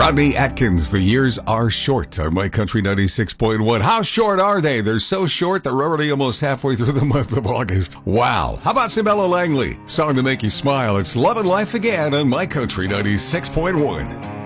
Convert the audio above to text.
Rodney Atkins, the years are short on My Country 96.1. How short are they? They're so short that we're already almost halfway through the month of August. Wow. How about some Ella Langley? Song to make you smile. It's Love and Life Again on My Country 96.1.